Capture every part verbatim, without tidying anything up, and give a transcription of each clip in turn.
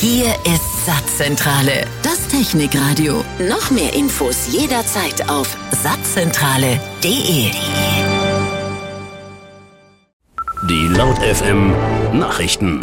Hier ist Satzzentrale, das Technikradio. Noch mehr Infos jederzeit auf satzzentrale punkt de. Die Laut F M Nachrichten.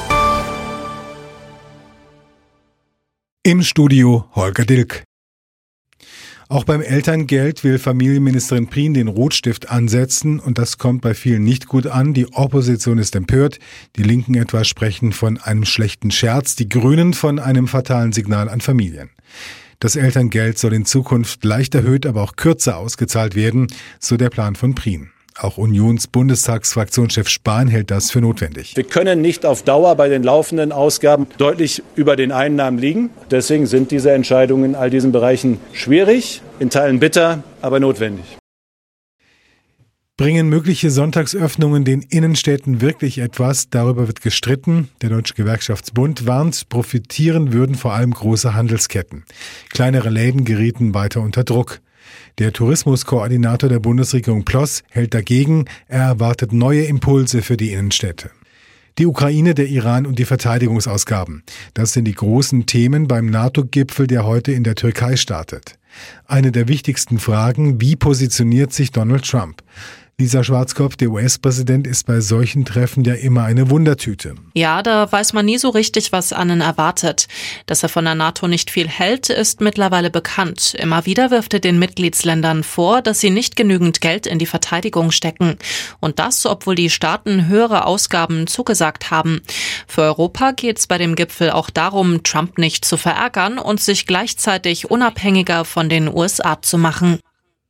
Im Studio Holger Dilk. Auch beim Elterngeld will Familienministerin Prien den Rotstift ansetzen und das kommt bei vielen nicht gut an. Die Opposition ist empört, die Linken etwa sprechen von einem schlechten Scherz, die Grünen von einem fatalen Signal an Familien. Das Elterngeld soll in Zukunft leicht erhöht, aber auch kürzer ausgezahlt werden, so der Plan von Prien. Auch Unions-Bundestagsfraktionschef Spahn hält das für notwendig. Wir können nicht auf Dauer bei den laufenden Ausgaben deutlich über den Einnahmen liegen. Deswegen sind diese Entscheidungen in all diesen Bereichen schwierig, in Teilen bitter, aber notwendig. Bringen mögliche Sonntagsöffnungen den Innenstädten wirklich etwas? Darüber wird gestritten. Der Deutsche Gewerkschaftsbund warnt, profitieren würden vor allem große Handelsketten. Kleinere Läden gerieten weiter unter Druck. Der Tourismuskoordinator der Bundesregierung Ploss hält dagegen, er erwartet neue Impulse für die Innenstädte. Die Ukraine, der Iran und die Verteidigungsausgaben. Das sind die großen Themen beim NATO-Gipfel, der heute in der Türkei startet. Eine der wichtigsten Fragen, wie positioniert sich Donald Trump? Lisa Schwarzkopf, der U S-Präsident, ist bei solchen Treffen ja immer eine Wundertüte. Ja, da weiß man nie so richtig, was einen erwartet. Dass er von der NATO nicht viel hält, ist mittlerweile bekannt. Immer wieder wirft er den Mitgliedsländern vor, dass sie nicht genügend Geld in die Verteidigung stecken. Und das, obwohl die Staaten höhere Ausgaben zugesagt haben. Für Europa geht es bei dem Gipfel auch darum, Trump nicht zu verärgern und sich gleichzeitig unabhängiger von den U S A zu machen.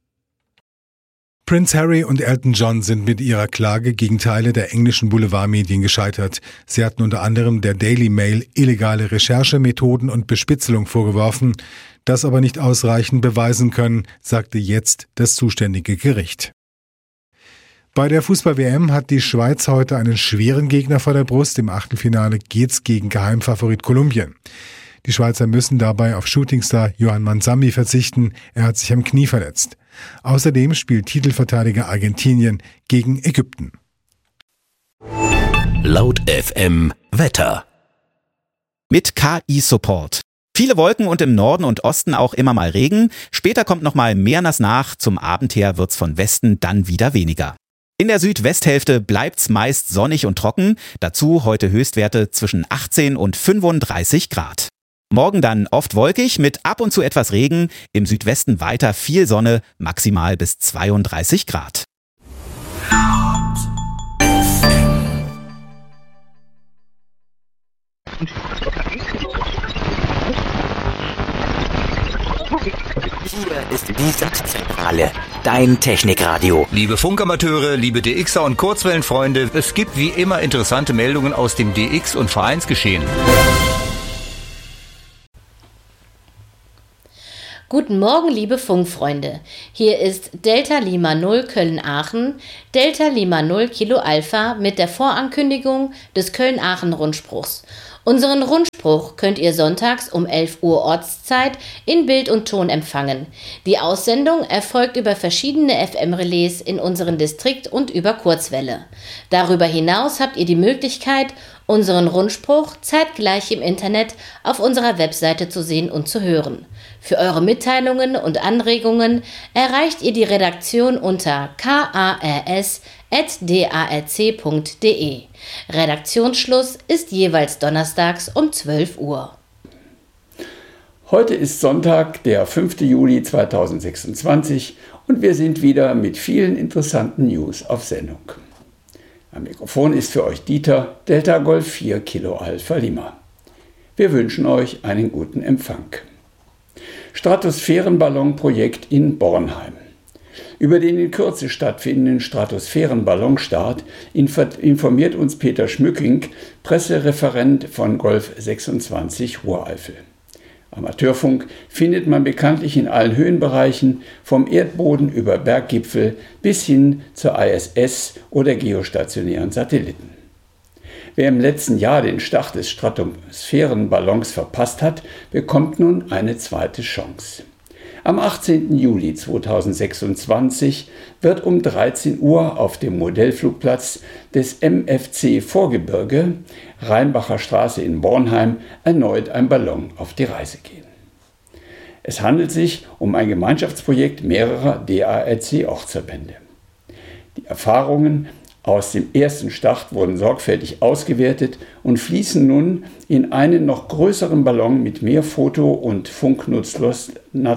Prince Harry und Elton John sind mit ihrer Klage gegen Teile der englischen Boulevardmedien gescheitert. Sie hatten unter anderem der Daily Mail illegale Recherchemethoden und Bespitzelung vorgeworfen, das aber nicht ausreichend beweisen können, sagte jetzt das zuständige Gericht. Bei der Fußball-W M hat die Schweiz heute einen schweren Gegner vor der Brust. Im Achtelfinale geht's gegen Geheimfavorit Kolumbien. Die Schweizer müssen dabei auf Shootingstar Johann Manzambi verzichten. Er hat sich am Knie verletzt. Außerdem spielt Titelverteidiger Argentinien gegen Ägypten. Laut F M Wetter. Mit K I-Support. Viele Wolken und im Norden und Osten auch immer mal Regen. Später kommt noch mal mehr nass nach. Zum Abend her wird's von Westen dann wieder weniger. In der Südwesthälfte bleibt's meist sonnig und trocken. Dazu heute Höchstwerte zwischen achtzehn und fünfunddreißig Grad. Morgen dann oft wolkig mit ab und zu etwas Regen, im Südwesten weiter viel Sonne, maximal bis zweiunddreißig Grad. Hier ist die Satzzentrale, dein Technikradio. Liebe Funkamateure, liebe D Xer und Kurzwellenfreunde, es gibt wie immer interessante Meldungen aus dem D X- und Vereinsgeschehen. Guten Morgen, liebe Funkfreunde. Hier ist Delta Lima null Köln-Aachen, Delta Lima null Kilo Alpha mit der Vorankündigung des Köln-Aachen-Rundspruchs. Unseren Rundspruch könnt ihr sonntags um elf Uhr Ortszeit in Bild und Ton empfangen. Die Aussendung erfolgt über verschiedene F M-Relais in unseren Distrikt und über Kurzwelle. Darüber hinaus habt ihr die Möglichkeit, unseren Rundspruch zeitgleich im Internet auf unserer Webseite zu sehen und zu hören. Für eure Mitteilungen und Anregungen erreicht ihr die Redaktion unter kars at darc punkt de. Redaktionsschluss ist jeweils donnerstags um zwölf Uhr. Heute ist Sonntag, der fünften Juli zweitausendsechsundzwanzig und wir sind wieder mit vielen interessanten News auf Sendung. Am Mikrofon ist für euch Dieter, Delta Golf vier Kilo Alpha Lima. Wir wünschen euch einen guten Empfang. Stratosphärenballonprojekt in Bornheim. Über den in Kürze stattfindenden Stratosphärenballonstart informiert uns Peter Schmücking, Pressereferent von Golf sechsundzwanzig Ruhreifel. Amateurfunk findet man bekanntlich in allen Höhenbereichen, vom Erdboden über Berggipfel bis hin zur I S S oder geostationären Satelliten. Wer im letzten Jahr den Start des Stratosphärenballons verpasst hat, bekommt nun eine zweite Chance. Am achtzehnten Juli zweitausendsechsundzwanzig wird um dreizehn Uhr auf dem Modellflugplatz des M F C Vorgebirge Rheinbacher Straße in Bornheim erneut ein Ballon auf die Reise gehen. Es handelt sich um ein Gemeinschaftsprojekt mehrerer D A R C-Ortsverbände. Die Erfahrungen aus dem ersten Start wurden sorgfältig ausgewertet und fließen nun in einen noch größeren Ballon mit mehr Foto- und Funknutzlast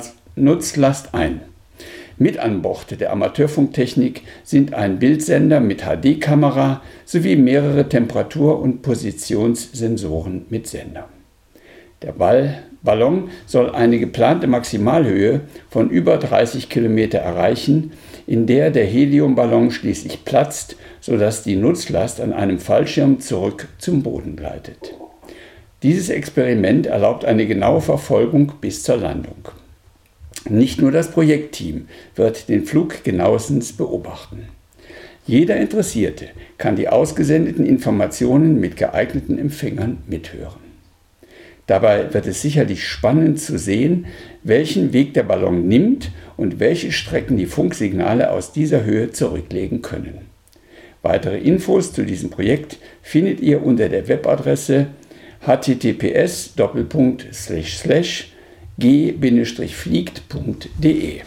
ein. Mit an Bord der Amateurfunktechnik sind ein Bildsender mit H D-Kamera sowie mehrere Temperatur- und Positionssensoren mit Sender. Der Ball, Ballon soll eine geplante Maximalhöhe von über dreißig Kilometer erreichen, in der der Heliumballon schließlich platzt, sodass die Nutzlast an einem Fallschirm zurück zum Boden gleitet. Dieses Experiment erlaubt eine genaue Verfolgung bis zur Landung. Nicht nur das Projektteam wird den Flug genauestens beobachten. Jeder Interessierte kann die ausgesendeten Informationen mit geeigneten Empfängern mithören. Dabei wird es sicherlich spannend zu sehen, welchen Weg der Ballon nimmt und welche Strecken die Funksignale aus dieser Höhe zurücklegen können. Weitere Infos zu diesem Projekt findet ihr unter der Webadresse h t t p s doppelpunkt slash slash g fliegt punkt d e.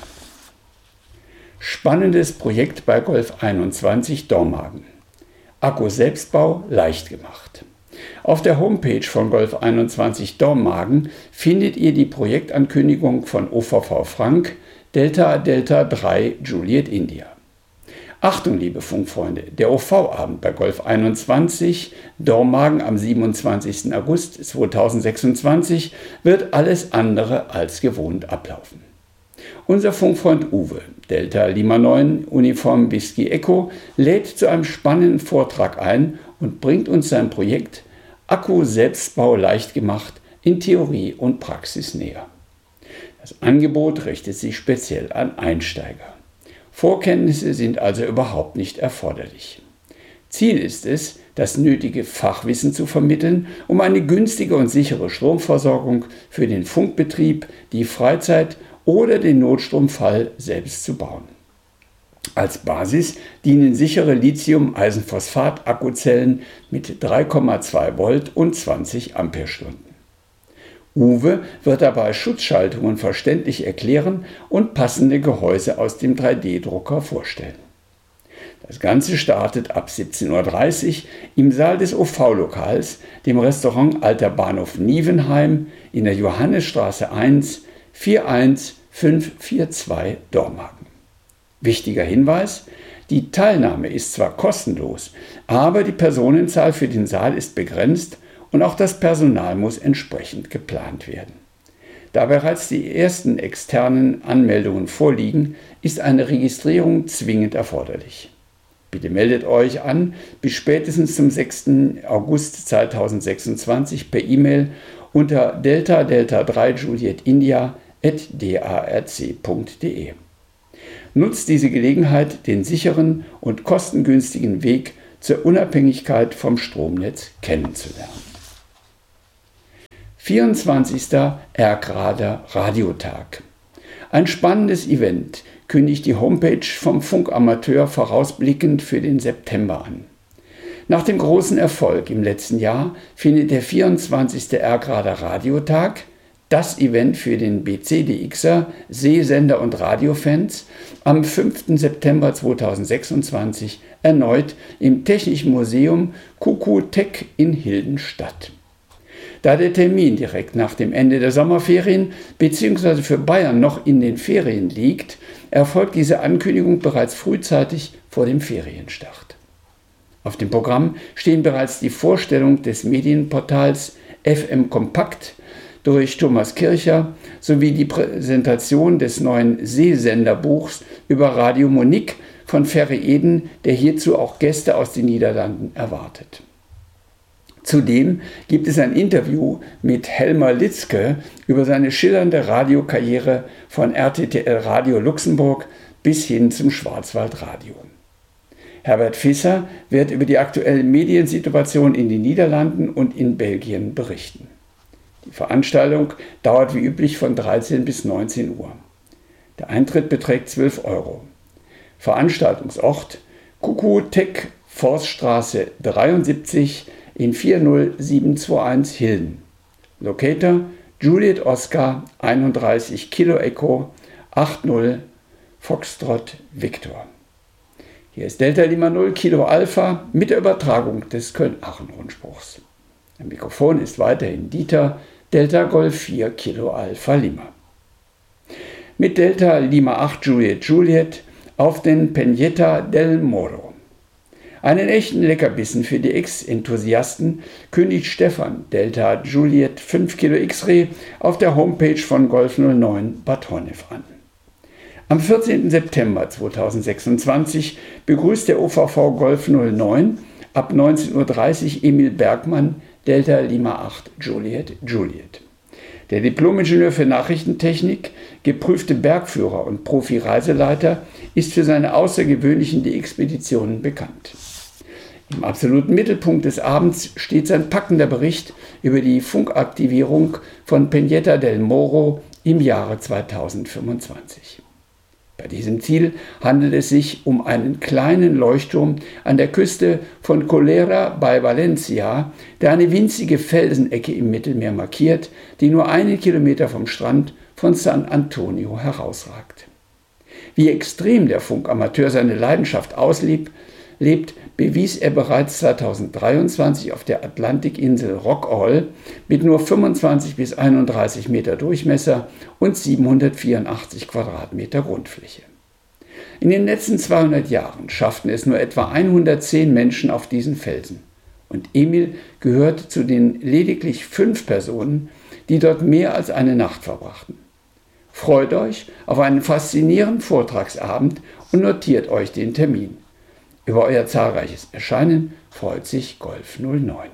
Spannendes Projekt bei Golf einundzwanzig Dormagen. Akku-Selbstbau leicht gemacht. Auf der Homepage von Golf einundzwanzig Dormagen findet ihr die Projektankündigung von O V V Frank Delta Delta drei Juliet India. Achtung, liebe Funkfreunde, der O V-Abend bei Golf einundzwanzig Dormagen am siebenundzwanzigsten August zweitausendsechsundzwanzig wird alles andere als gewohnt ablaufen. Unser Funkfreund Uwe, Delta Lima neun Uniform Whisky Echo, lädt zu einem spannenden Vortrag ein und bringt uns sein Projekt Akku-Selbstbau leicht gemacht in Theorie und Praxis näher. Das Angebot richtet sich speziell an Einsteiger. Vorkenntnisse sind also überhaupt nicht erforderlich. Ziel ist es, das nötige Fachwissen zu vermitteln, um eine günstige und sichere Stromversorgung für den Funkbetrieb, die Freizeit oder den Notstromfall selbst zu bauen. Als Basis dienen sichere Lithium-Eisenphosphat-Akkuzellen mit drei Komma zwei Volt und zwanzig Ampere-Stunden. Uwe wird dabei Schutzschaltungen verständlich erklären und passende Gehäuse aus dem drei D Drucker vorstellen. Das Ganze startet ab siebzehn Uhr dreißig im Saal des O V-Lokals, dem Restaurant Alter Bahnhof Nievenheim in der Johannesstraße eins vier eins fünf vier zwei Dormagen. Wichtiger Hinweis: Die Teilnahme ist zwar kostenlos, aber die Personenzahl für den Saal ist begrenzt und auch das Personal muss entsprechend geplant werden. Da bereits die ersten externen Anmeldungen vorliegen, ist eine Registrierung zwingend erforderlich. Bitte meldet euch an bis spätestens zum sechsten August zweitausendsechsundzwanzig per E-Mail unter delta delta drei Juliet India at d a r c punkt d e. Nutzt diese Gelegenheit, den sicheren und kostengünstigen Weg zur Unabhängigkeit vom Stromnetz kennenzulernen. vierundzwanzigster Erkrader Radiotag. Ein spannendes Event kündigt die Homepage vom Funkamateur vorausblickend für den September an. Nach dem großen Erfolg im letzten Jahr findet der vierundzwanzigste Erkrader Radiotag, das Event für den B C D Xer, Sehsender und Radiofans, am fünften September zweitausendsechsundzwanzig erneut im Technischen Museum Kuku Tech in Hilden statt. Da der Termin direkt nach dem Ende der Sommerferien bzw. für Bayern noch in den Ferien liegt, erfolgt diese Ankündigung bereits frühzeitig vor dem Ferienstart. Auf dem Programm stehen bereits die Vorstellung des Medienportals F M Kompakt durch Thomas Kircher sowie die Präsentation des neuen Seesenderbuchs über Radio Monique von Ferry Eden, der hierzu auch Gäste aus den Niederlanden erwartet. Zudem gibt es ein Interview mit Helmer Litzke über seine schillernde Radiokarriere von R T T L Radio Luxemburg bis hin zum Schwarzwaldradio. Herbert Visser wird über die aktuelle Mediensituation in den Niederlanden und in Belgien berichten. Die Veranstaltung dauert wie üblich von dreizehn bis neunzehn Uhr. Der Eintritt beträgt zwölf Euro. Veranstaltungsort Kuku Tech, Forststraße dreiundsiebzig, in vier null sieben zwei eins Hilden. Locator Juliet Oscar einunddreißig Kilo Echo acht null Foxtrot Victor. Hier ist Delta Lima null Kilo Alpha mit der Übertragung des Köln-Aachen-Rundspruchs. Am Mikrofon ist weiterhin Dieter, Delta Golf vier Kilo Alpha Lima. Mit Delta Lima acht Juliet Juliet auf den Peñeta del Moro. Einen echten Leckerbissen für die X-Enthusiasten kündigt Stefan Delta Juliet fünf Kilo X-Ray auf der Homepage von Golf null neun Bad Honnef an. Am vierzehnten September zweitausendsechsundzwanzig begrüßt der O V V Golf null neun ab neunzehn Uhr dreißig Emil Bergmann Delta Lima acht Juliet Juliet. Der Diplom-Ingenieur für Nachrichtentechnik, geprüfte Bergführer und Profi-Reiseleiter ist für seine außergewöhnlichen D X-Expeditionen bekannt. Im absoluten Mittelpunkt des Abends steht sein packender Bericht über die Funkaktivierung von Peñeta del Moro im Jahre zweitausendfünfundzwanzig. Bei diesem Ziel handelt es sich um einen kleinen Leuchtturm an der Küste von Colera bei Valencia, der eine winzige Felsenecke im Mittelmeer markiert, die nur einen Kilometer vom Strand von San Antonio herausragt. Wie extrem der Funkamateur seine Leidenschaft auslebt, lebt, bewies er bereits zweitausenddreiundzwanzig auf der Atlantikinsel Rockall mit nur fünfundzwanzig bis einunddreißig Meter Durchmesser und siebenhundertvierundachtzig Quadratmeter Grundfläche. In den letzten zweihundert Jahren schafften es nur etwa hundertzehn Menschen auf diesen Felsen. Und Emil gehört zu den lediglich fünf Personen, die dort mehr als eine Nacht verbrachten. Freut euch auf einen faszinierenden Vortragsabend und notiert euch den Termin. Über euer zahlreiches Erscheinen freut sich Golf null neun.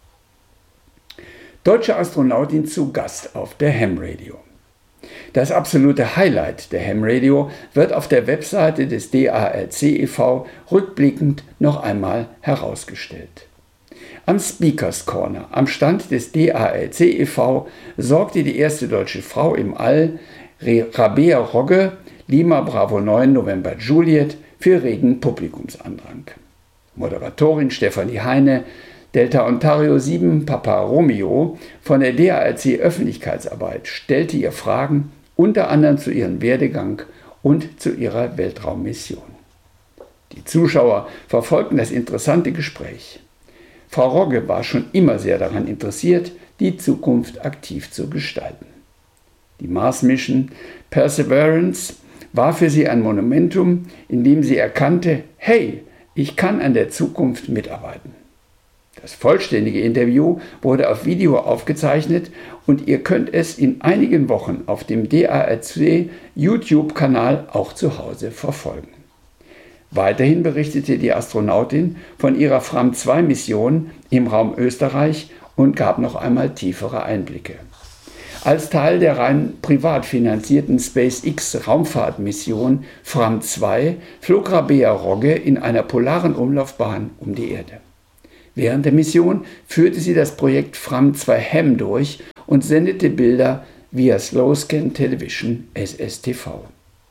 Deutsche Astronautin zu Gast auf der Ham Radio. Das absolute Highlight der Ham Radio wird auf der Webseite des D A R C e V rückblickend noch einmal herausgestellt. Am Speakers Corner am Stand des D A R C e V sorgte die erste deutsche Frau im All, Rabea Rogge, Lima Bravo neun November Juliet, für regen Publikumsandrang. Moderatorin Stefanie Heine, Delta Ontario sieben Papa Romeo von der D A R C Öffentlichkeitsarbeit stellte ihr Fragen, unter anderem zu ihrem Werdegang und zu ihrer Weltraummission. Die Zuschauer verfolgten das interessante Gespräch. Frau Rogge war schon immer sehr daran interessiert, die Zukunft aktiv zu gestalten. Die Mars Mission Perseverance war für sie ein Monumentum, in dem sie erkannte, hey, ich kann an der Zukunft mitarbeiten. Das vollständige Interview wurde auf Video aufgezeichnet und ihr könnt es in einigen Wochen auf dem D A R C YouTube-Kanal auch zu Hause verfolgen. Weiterhin berichtete die Astronautin von ihrer Fram zwei Mission im Raum Österreich und gab noch einmal tiefere Einblicke. Als Teil der rein privat finanzierten SpaceX-Raumfahrtmission Fram zwei flog Rabea Rogge in einer polaren Umlaufbahn um die Erde. Während der Mission führte sie das Projekt Fram zwei Ham durch und sendete Bilder via Slow Scan Television S S T V.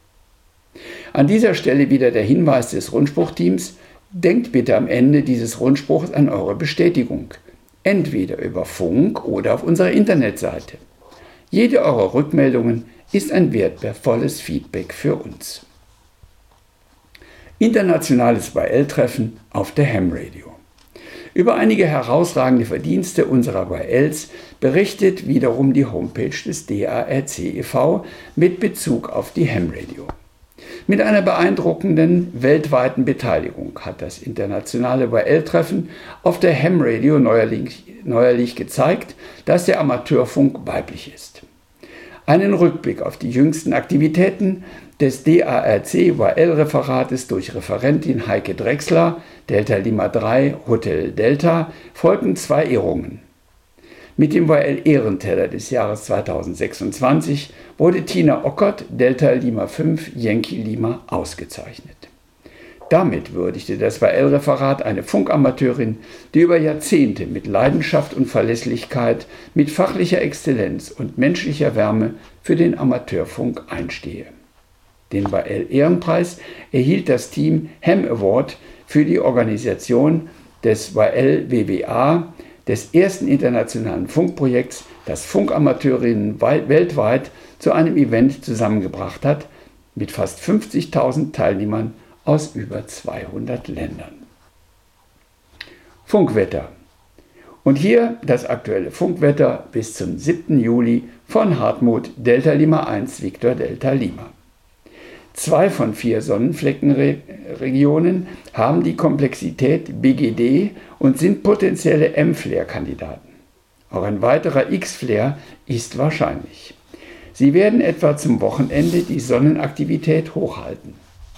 An dieser Stelle wieder der Hinweis des Rundspruchteams: Denkt bitte am Ende dieses Rundspruchs an eure Bestätigung, entweder über Funk oder auf unserer Internetseite. Jede eurer Rückmeldungen ist ein wertvolles Feedback für uns. Internationales Y L-Treffen auf der Ham Radio. Über einige herausragende Verdienste unserer Y Ls berichtet wiederum die Homepage des D A R C e V mit Bezug auf die Ham Radio. Mit einer beeindruckenden weltweiten Beteiligung hat das internationale Y L-Treffen auf der Ham Radio neuerlich, neuerlich gezeigt, dass der Amateurfunk weiblich ist. Einen Rückblick auf die jüngsten Aktivitäten des D A R C Y L-Referates durch Referentin Heike Drechsler, Delta Lima drei Hotel Delta, folgten zwei Ehrungen. Mit dem Y L-Ehrenteller des Jahres zweitausendsechsundzwanzig wurde Tina Ockert, Delta Lima fünf Yankee Lima, ausgezeichnet. Damit würdigte das Y L-Referat eine Funkamateurin, die über Jahrzehnte mit Leidenschaft und Verlässlichkeit, mit fachlicher Exzellenz und menschlicher Wärme für den Amateurfunk einstehe. Den Y L-Ehrenpreis erhielt das Team Ham Award für die Organisation des Y L W W A, des ersten internationalen Funkprojekts, das Funkamateurinnen weltweit zu einem Event zusammengebracht hat, mit fast fünfzigtausend Teilnehmern aus über zweihundert Ländern. Funkwetter. Und hier das aktuelle Funkwetter bis zum siebten Juli von Hartmut Delta Lima eins Victor Delta Lima. Zwei von vier Sonnenfleckenregionen haben die Komplexität B G D und sind potenzielle M-Flare-Kandidaten. Auch ein weiterer X-Flare ist wahrscheinlich. Sie werden etwa zum Wochenende die Sonnenaktivität hochhalten.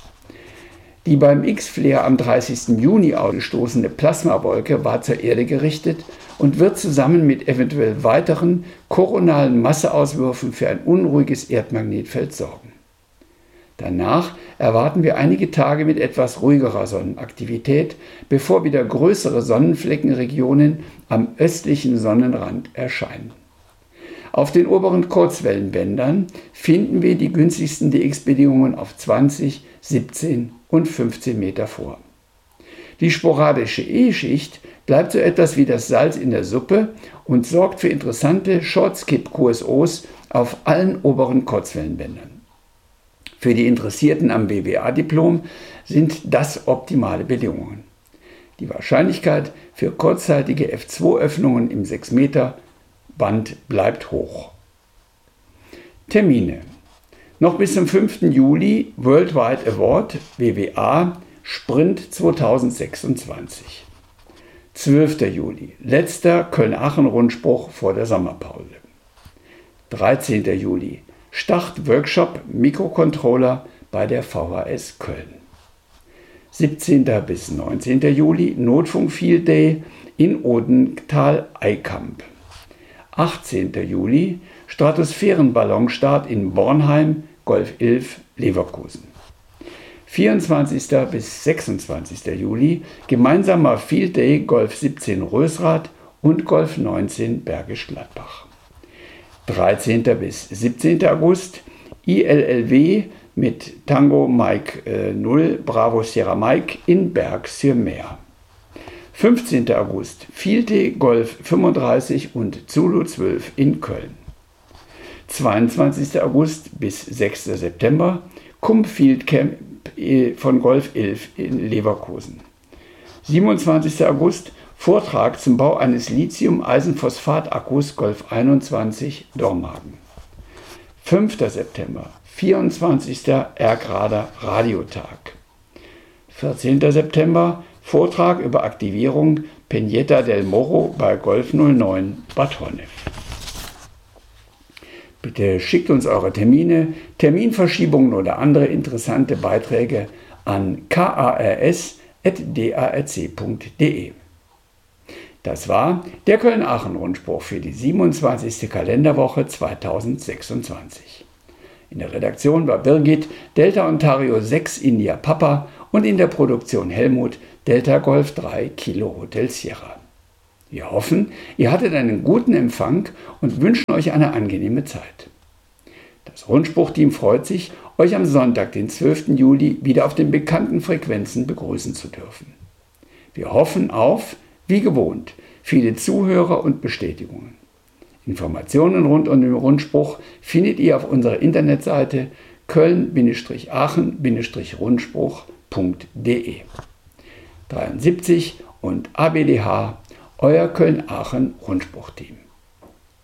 Die beim X-Flare am dreißigsten Juni ausgestoßene Plasmawolke war zur Erde gerichtet und wird zusammen mit eventuell weiteren koronalen Masseauswürfen für ein unruhiges Erdmagnetfeld sorgen. Danach erwarten wir einige Tage mit etwas ruhigerer Sonnenaktivität, bevor wieder größere Sonnenfleckenregionen am östlichen Sonnenrand erscheinen. Auf den oberen Kurzwellenbändern finden wir die günstigsten D X-Bedingungen auf zwanzig, siebzehn und fünfzehn Meter vor. Die sporadische E-Schicht bleibt so etwas wie das Salz in der Suppe und sorgt für interessante Short-Skip-Q S Os auf allen oberen Kurzwellenbändern. Für die Interessierten am W W A-Diplom sind das optimale Bedingungen. Die Wahrscheinlichkeit für kurzzeitige F zwei Öffnungen im sechs Meter Band bleibt hoch. Termine. Noch bis zum fünften Juli Worldwide Award W W A Sprint zweitausendsechsundzwanzig. zwölfter Juli, letzter Köln-Aachen-Rundspruch vor der Sommerpause. dreizehnter Juli, Start-Workshop Mikrocontroller bei der V H S Köln. siebzehnten bis neunzehnten Juli, Notfunk Field Day in Odenthal-Eikamp. achtzehnten Juli, Stratosphärenballonstart in Bornheim, Golf elf, Leverkusen. vierundzwanzigsten bis sechsundzwanzigsten Juli, gemeinsamer Field Day Golf siebzehn Rösrath und Golf neunzehn Bergisch Gladbach. dreizehnten bis siebzehnten August, I L L W mit Tango Mike äh, null, Bravo Sierra Mike in Berg-sur-Mer. fünfzehnten August, Field Day Golf fünfunddreißig und Zulu zwölf in Köln. zweiundzwanzigsten August bis sechsten September, Kump Field Camp von Golf elf in Leverkusen. siebenundzwanzigsten August, Vortrag zum Bau eines Lithium-Eisenphosphat-Akkus Golf einundzwanzig Dormagen. fünften September, vierundzwanzigsten Erkrader Radiotag. vierzehnten September, Vortrag über Aktivierung Peñeta del Morro bei Golf null neun Bad Honnef. Bitte schickt uns eure Termine, Terminverschiebungen oder andere interessante Beiträge an kars at darc punkt de. Das war der Köln-Aachen-Rundspruch für die siebenundzwanzigste Kalenderwoche zweitausendsechsundzwanzig. In der Redaktion war Birgit, Delta Ontario sechs India Papa, und in der Produktion Helmut, Delta Golf drei Kilo Hotel Sierra. Wir hoffen, ihr hattet einen guten Empfang und wünschen euch eine angenehme Zeit. Das Rundspruchteam freut sich, euch am Sonntag, den zwölften Juli, wieder auf den bekannten Frequenzen begrüßen zu dürfen. Wir hoffen auf, wie gewohnt, viele Zuhörer und Bestätigungen. Informationen rund um den Rundspruch findet ihr auf unserer Internetseite köln-aachen-rundspruch punkt de. dreiundsiebzig und A B D H, euer Köln-Aachen-Rundspruchteam.